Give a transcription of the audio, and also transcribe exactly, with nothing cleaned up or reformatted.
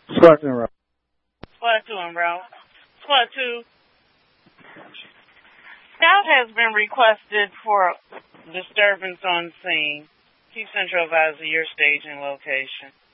Squad two en route. Squad two en route. Squad two. Scout has been requested for disturbance on scene. Chief Central Advisor, your staging location.